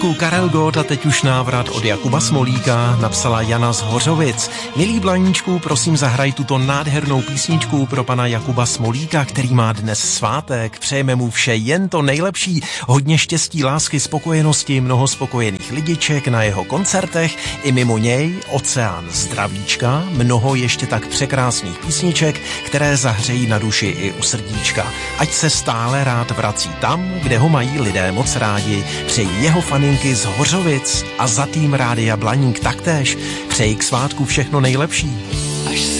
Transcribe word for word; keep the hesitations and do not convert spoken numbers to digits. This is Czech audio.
Blajníčku, Karel Gott a teď už návrat od Jakuba Smolíka, napsala Jana z Hořovic. Milý Blajníčku, prosím zahraj tuto nádhernou písničku pro pana Jakuba Smolíka, který má dnes svátek. Přejeme mu vše jen to nejlepší, hodně štěstí, lásky, spokojenosti, mnoho spokojených lidiček na jeho koncertech i mimo něj, oceán zdravíčka, mnoho ještě tak překrásných písniček, které zahřejí na duši i u srdíčka. Ať se stále rád vrací tam, kde ho mají lidé moc rádi. Přeji jeho faninky z Hořovic a za tým Rádia Blaník taktéž. Přeji k svátku všechno nejlepší. Až